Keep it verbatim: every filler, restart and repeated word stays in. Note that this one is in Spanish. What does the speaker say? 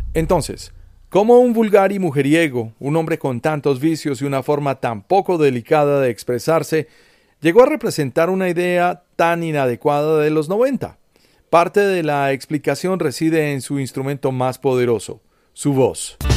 Entonces, ¿cómo un vulgar y mujeriego, un hombre con tantos vicios y una forma tan poco delicada de expresarse, llegó a representar una idea tan inadecuada de los noventa? Parte de la explicación reside en su instrumento más poderoso, su voz.